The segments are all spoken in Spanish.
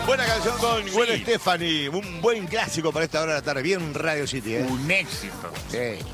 Buena canción con Sí. Gwen Stefani. Un buen clásico para esta hora de la tarde. Bien Radio City, ¿eh? Un éxito. Sí.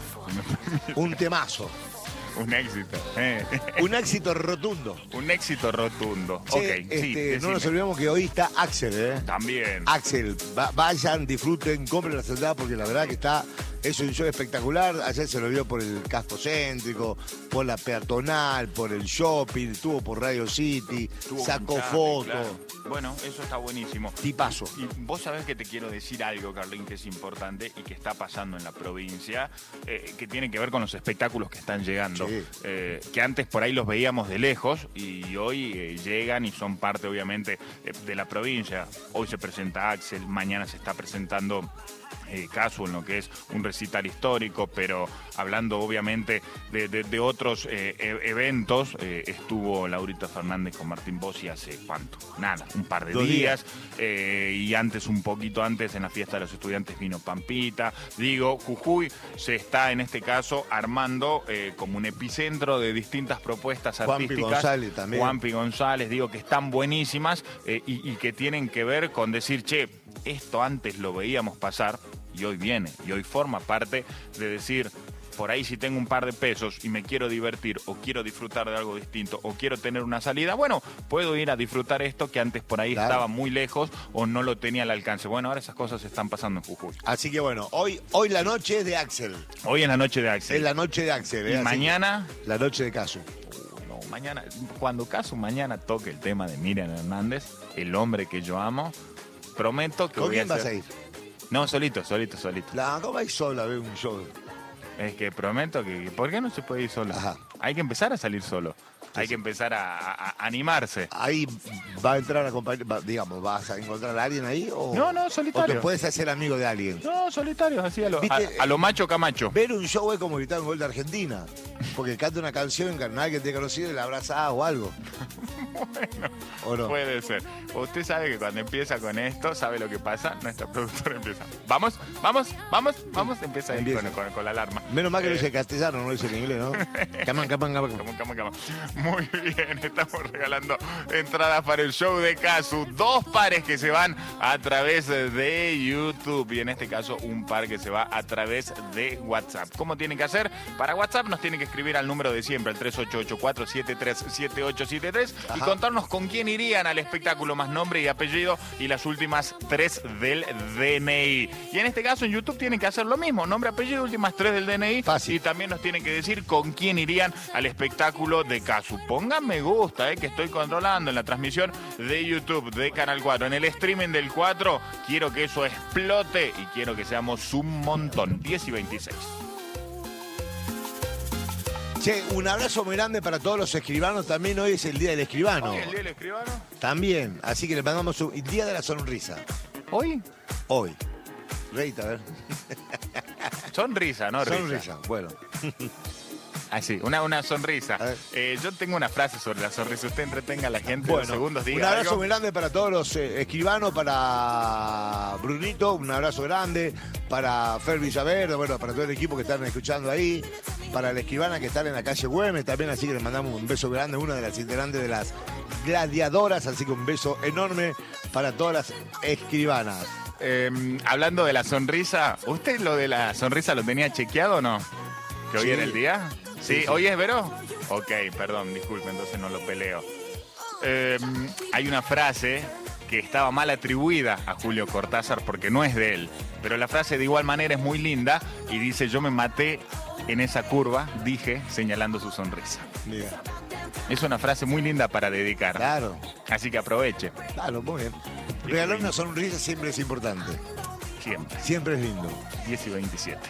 Un temazo. Un éxito. Un éxito rotundo. Un éxito rotundo. Che, Ok, sí. no nos decime. olvidemos que hoy está Axel, ¿eh? También. Axel, vayan, disfruten, compren la entrada porque la verdad que es un show espectacular. Ayer se lo vio por el casco céntrico, por la peatonal, por el shopping, estuvo por Radio City, Estuvo sacó con Chami, fotos. claro. Bueno, eso está buenísimo. Tipazo. Y vos sabés que te quiero decir algo, Carlín, que es importante y que está pasando en la provincia, que tiene que ver con los espectáculos que están llegando. Sí. Que antes por ahí los veíamos de lejos y hoy llegan y son parte, obviamente, de la provincia. Hoy se presenta Axel, mañana se está presentando Casu en lo que es un recital histórico, pero hablando obviamente de otros eventos, estuvo Laurita Fernández con Martín Bossi hace ¿cuánto? Nada, un par de 2 días. Y antes, un poquito antes, en la fiesta de los estudiantes vino Pampita. Digo, Jujuy se está en este caso armando como un epicentro de distintas propuestas Juanpi artísticas. González también. Juanpi González, digo que están buenísimas y que tienen que ver con decir, che, esto antes lo veíamos pasar y hoy viene, y hoy forma parte de decir, por ahí si tengo un par de pesos y me quiero divertir o quiero disfrutar de algo distinto o quiero tener una salida, bueno, puedo ir a disfrutar esto que antes por ahí Claro. estaba muy lejos o no lo tenía al alcance. Bueno, ahora esas cosas están pasando en Jujuy. Así que bueno, hoy la noche es de Axel. Hoy es la noche de Axel. Es la noche de Axel, ¿eh? Y Así mañana... que la noche de Casu. No, mañana, cuando Casu mañana toque el tema de Miriam Hernández, el hombre que yo amo, prometo que ¿Con voy quién a vas hacer... a ir? No, solito. ¿Cómo vais sola a ver un show? Es que prometo que... ¿Por qué no se puede ir solo? Ajá. Hay que empezar a salir solo. Hay que empezar a animarse. Ahí va a entrar a acompañar, digamos, ¿vas a encontrar a alguien ahí? No, ¿O te solitario. puedes hacer amigo de alguien? No, solitarios, así a ¿Viste? lo macho Camacho. Ver un show es como gritar un gol de Argentina. Porque canta una canción que nadie que te ha conocido y la abrazás o algo. ¿O no? Puede ser. Usted sabe que cuando empieza con esto, ¿sabe lo que pasa? Nuestra productora empieza. Vamos. Empieza ahí con la alarma. Menos mal que lo dice en castellano, no lo dice en inglés, ¿no? Come on. Come. Muy bien, estamos regalando entradas para el show de Casu. 2 pares que se van a través de YouTube y en este caso un par que se va a través de WhatsApp. ¿Cómo tienen que hacer? Para WhatsApp nos tienen que escribir al número de siempre, el 3884-737873 y contarnos con quién irían al espectáculo, más nombre y apellido y las últimas 3 del DNI. Y en este caso en YouTube tienen que hacer lo mismo, nombre, apellido, últimas 3 del DNI. Fácil. Y también nos tienen que decir con quién irían al espectáculo de Casu. Pongan me gusta, que estoy controlando en la transmisión de YouTube de Canal 4. En el streaming del 4, quiero que eso explote y quiero que seamos un montón. 10 y 26. Che, un abrazo muy grande para todos los escribanos. También hoy es el Día del Escribano. ¿Hoy el día del escribano? También. Así que le mandamos un Día de la Sonrisa. ¿Hoy? Hoy. Reita, a ver. Sonrisa, ¿no? Risa. Sonrisa. Bueno. Ah, sí, una sonrisa. A ver. Yo tengo una frase sobre la sonrisa. Usted entretenga a la gente unos segundos, diga un abrazo algo. muy grande para todos los escribanos, para Brunito, un abrazo grande, para Fer Villaverde, bueno, para todo el equipo que están escuchando ahí, para la escribana que están en la calle Güemes también, así que les mandamos un beso grande, una de las integrantes de las gladiadoras, así que un beso enorme para todas las escribanas. Hablando de la sonrisa, ¿usted lo de la sonrisa lo tenía chequeado o no? ¿Que hoy Sí. era el día? ¿Sí? Sí. ¿Hoy es Vero? Ok, perdón, disculpe, entonces no lo peleo. Hay una frase que estaba mal atribuida a Julio Cortázar porque no es de él, pero la frase de igual manera es muy linda y dice: yo me maté en esa curva, dije, señalando su sonrisa. Mira. Es una frase muy linda para dedicar. Claro, Así que aproveche. claro, muy bien. Regalar una sonrisa siempre es importante, Siempre. siempre es lindo. 10 y 27.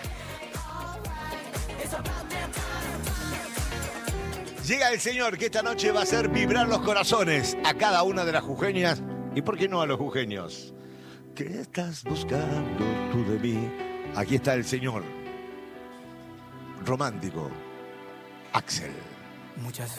Llega el señor que esta noche va a hacer vibrar los corazones a cada una de las jujeñas y por qué no a los jujeños. ¿Qué estás buscando tú de mí? Aquí está el señor romántico, Axel. Muchas